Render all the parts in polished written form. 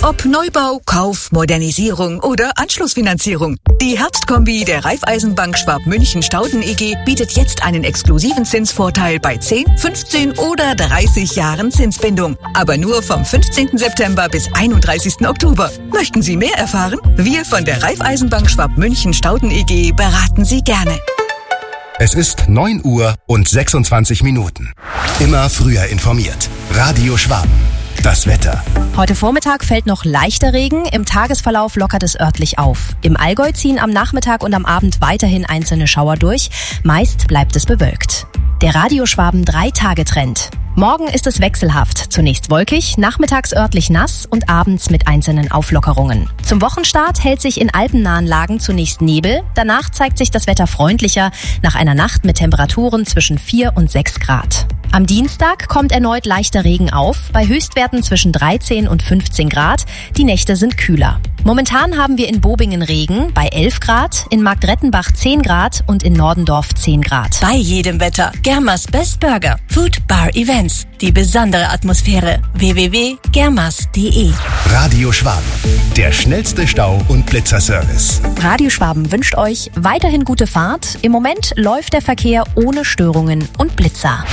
Ob Neubau, Kauf, Modernisierung oder Anschlussfinanzierung. Die Herbstkombi der Raiffeisenbank Schwab-München-Stauden EG bietet jetzt einen exklusiven Zinsvorteil bei 10, 15 oder 30 Jahren Zinsbindung. Aber nur vom 15. September bis 31. Oktober. Möchten Sie mehr erfahren? Wir von der Raiffeisenbank Schwab-München-Stauden EG beraten Sie gerne. Es ist 9 Uhr und 26 Minuten. Immer früher informiert. Radio Schwaben. Das Wetter. Heute Vormittag fällt noch leichter Regen, im Tagesverlauf lockert es örtlich auf. Im Allgäu ziehen am Nachmittag und am Abend weiterhin einzelne Schauer durch, meist bleibt es bewölkt. Der Radio Schwaben 3-Tage-Trend. Morgen ist es wechselhaft, zunächst wolkig, nachmittags örtlich nass und abends mit einzelnen Auflockerungen. Zum Wochenstart hält sich in alpennahen Lagen zunächst Nebel, danach zeigt sich das Wetter freundlicher, nach einer Nacht mit Temperaturen zwischen 4 und 6 Grad. Am Dienstag kommt erneut leichter Regen auf, bei Höchstwerten zwischen 13 und 15 Grad. Die Nächte sind kühler. Momentan haben wir in Bobingen Regen bei 11 Grad, in Marktrettenbach 10 Grad und in Nordendorf 10 Grad. Bei jedem Wetter. Germas Best Burger. Food Bar Events. Die besondere Atmosphäre. www.germas.de. Radio Schwaben. Der schnellste Stau- und Blitzerservice. Radio Schwaben wünscht euch weiterhin gute Fahrt. Im Moment läuft der Verkehr ohne Störungen und Blitzer.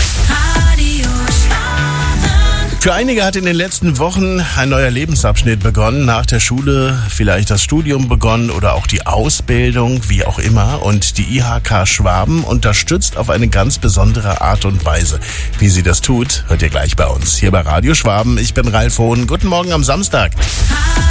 Für einige hat in den letzten Wochen ein neuer Lebensabschnitt begonnen, nach der Schule vielleicht das Studium begonnen oder auch die Ausbildung, wie auch immer. Und die IHK Schwaben unterstützt auf eine ganz besondere Art und Weise. Wie sie das tut, hört ihr gleich bei uns hier bei Radio Schwaben. Ich bin Ralf Hohn. Guten Morgen am Samstag.